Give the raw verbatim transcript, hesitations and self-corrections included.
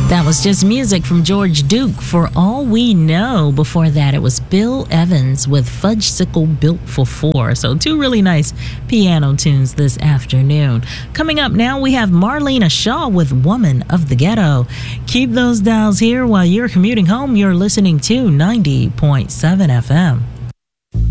That was just music from George Duke, For All We Know. Before that, it was Bill Evans with Fudgesicle Built for Four. So two really nice piano tunes this afternoon. Coming up now, we have Marlena Shaw with Woman of the Ghetto. Keep those dials here while you're commuting home. You're listening to ninety point seven F M.